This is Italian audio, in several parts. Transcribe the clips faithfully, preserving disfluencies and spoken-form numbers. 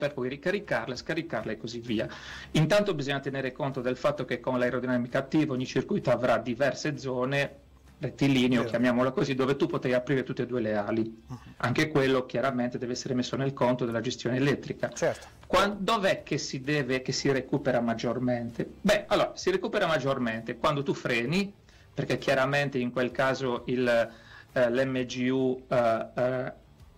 per poi ricaricarla, scaricarla e così via. Intanto bisogna tenere conto del fatto che con l'aerodinamica attiva ogni circuito avrà diverse zone, rettilineo, chiamiamola così, dove tu potrai aprire tutte e due le ali. Uh-huh. Anche quello chiaramente deve essere messo nel conto della gestione elettrica. Certo. Quando, dov'è che si deve, che si recupera maggiormente? Beh, allora, si recupera maggiormente quando tu freni, perché chiaramente in quel caso il, eh, l'M G U eh, eh,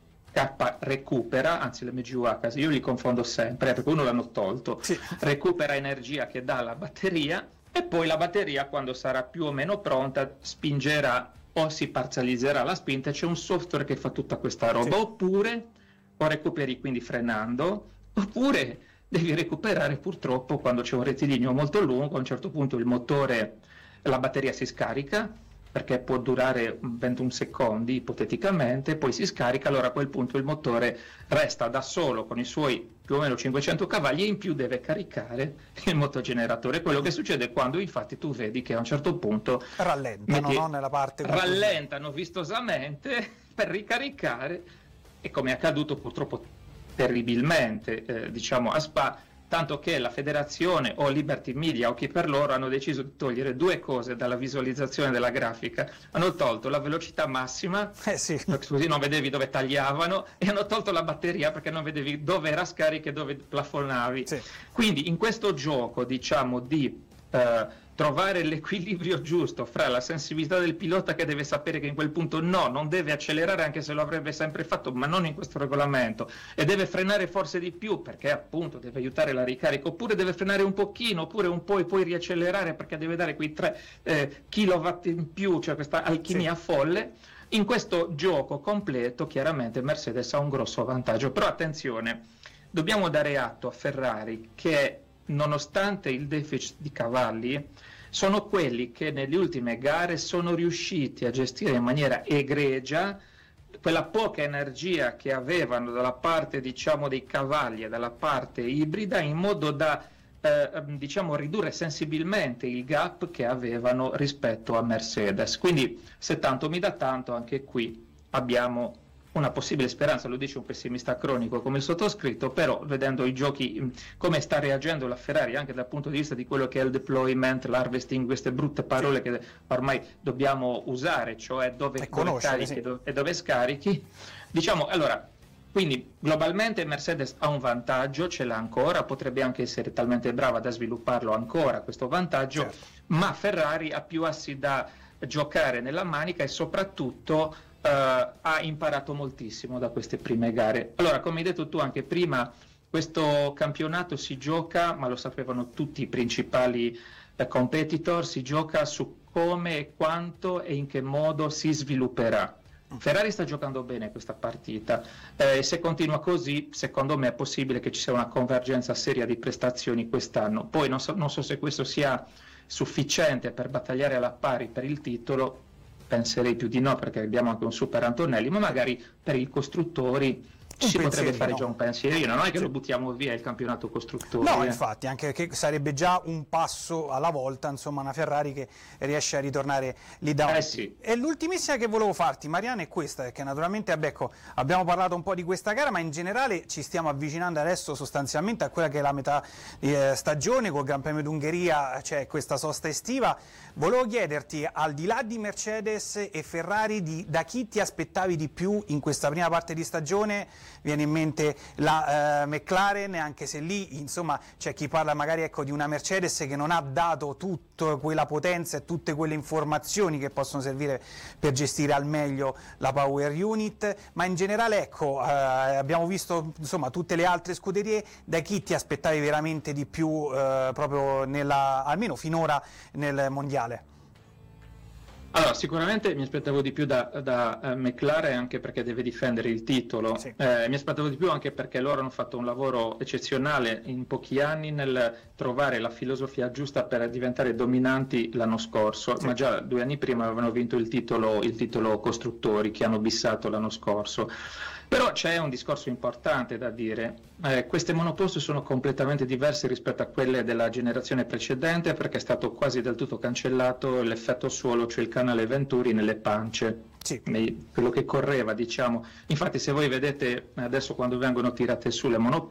K recupera, anzi l'M G U H, io li confondo sempre, perché uno l'hanno tolto, sì. Recupera energia che dà la batteria, e poi la batteria, quando sarà più o meno pronta, spingerà o si parzializzerà la spinta. C'è un software che fa tutta questa roba, sì. Oppure o recuperi quindi frenando, oppure devi recuperare purtroppo quando c'è un rettilineo molto lungo. A un certo punto il motore, la batteria si scarica, perché può durare ventuno secondi ipoteticamente, poi si scarica, allora a quel punto il motore resta da solo con i suoi più o meno cinquecento cavalli e in più deve caricare il motogeneratore. Quello che succede quando infatti tu vedi che a un certo punto rallentano, metti, no? Nella parte rallentano vistosamente per ricaricare, e come è accaduto purtroppo terribilmente eh, diciamo a Spa, tanto che la federazione o Liberty Media o chi per loro hanno deciso di togliere due cose dalla visualizzazione della grafica. Hanno tolto la velocità massima, eh sì. perché così non vedevi dove tagliavano, e hanno tolto la batteria perché non vedevi dove era scarica e dove plafonavi. Sì. Quindi in questo gioco, diciamo, di eh, trovare l'equilibrio giusto fra la sensibilità del pilota, che deve sapere che in quel punto no, non deve accelerare anche se lo avrebbe sempre fatto, ma non in questo regolamento, e deve frenare forse di più perché appunto deve aiutare la ricarica, oppure deve frenare un pochino, oppure un po' e poi riaccelerare perché deve dare quei tre eh, kilowatt in più, cioè questa alchimia, sì. Folle. In questo gioco completo chiaramente Mercedes ha un grosso vantaggio, però attenzione, dobbiamo dare atto a Ferrari che nonostante il deficit di cavalli sono quelli che nelle ultime gare sono riusciti a gestire in maniera egregia quella poca energia che avevano dalla parte, diciamo, dei cavalli e dalla parte ibrida, in modo da eh, diciamo ridurre sensibilmente il gap che avevano rispetto a Mercedes. Quindi se tanto mi dà tanto, anche qui abbiamo una possibile speranza, lo dice un pessimista cronico come il sottoscritto, però vedendo i giochi, come sta reagendo la Ferrari anche dal punto di vista di quello che è il deployment, l'harvesting, queste brutte parole che ormai dobbiamo usare, cioè dove, dove carichi sì. dove, e dove scarichi, diciamo, allora, quindi globalmente Mercedes ha un vantaggio, ce l'ha ancora, potrebbe anche essere talmente brava da svilupparlo ancora questo vantaggio, certo. Ma Ferrari ha più assi da giocare nella manica e soprattutto Uh, ha imparato moltissimo da queste prime gare. Allora, come hai detto tu anche prima, questo campionato si gioca, ma lo sapevano tutti i principali uh, competitor, si gioca su come, quanto e in che modo si svilupperà. Ferrari sta giocando bene questa partita e eh, se continua così, secondo me è possibile che ci sia una convergenza seria di prestazioni quest'anno. Poi non so, non so se questo sia sufficiente per battagliare alla pari per il titolo, penserei più di no, perché abbiamo anche un super Antonelli, ma magari per i costruttori ci si potrebbe fare no. già un pensierino, non è che sì. lo buttiamo via il campionato costruttori. No, eh. infatti, anche che sarebbe già un passo alla volta, insomma, una Ferrari che riesce a ritornare lì davanti. Eh sì. E l'ultimissima che volevo farti, Mariano, è questa, perché naturalmente ecco, abbiamo parlato un po' di questa gara, ma in generale ci stiamo avvicinando adesso sostanzialmente a quella che è la metà eh, stagione, col Gran Premio d'Ungheria, c'è cioè questa sosta estiva. Volevo chiederti, al di là di Mercedes e Ferrari, di, da chi ti aspettavi di più in questa prima parte di stagione? Viene in mente la eh, McLaren, anche se lì insomma c'è chi parla magari ecco, di una Mercedes che non ha dato tutta quella potenza e tutte quelle informazioni che possono servire per gestire al meglio la power unit, ma in generale ecco eh, abbiamo visto insomma tutte le altre scuderie. Da chi ti aspettavi veramente di più eh, proprio nella, almeno finora nel mondiale? Allora, sicuramente mi aspettavo di più da, da uh, McLaren, anche perché deve difendere il titolo, sì. eh, mi aspettavo di più anche perché loro hanno fatto un lavoro eccezionale in pochi anni nel trovare la filosofia giusta per diventare dominanti l'anno scorso, sì. ma già due anni prima avevano vinto il titolo, il titolo costruttori, che hanno bissato l'anno scorso. Però c'è un discorso importante da dire, eh, queste monoposto sono completamente diverse rispetto a quelle della generazione precedente, perché è stato quasi del tutto cancellato l'effetto suolo, cioè il canale Venturi nelle pance, sì. quello che correva, diciamo. Infatti se voi vedete adesso quando vengono tirate su le monoposto,